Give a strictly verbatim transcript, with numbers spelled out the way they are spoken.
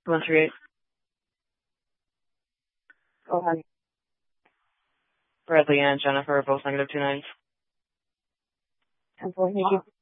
one three eight. Go ahead. Bradley and Jennifer are both negative two nines. And for thank you.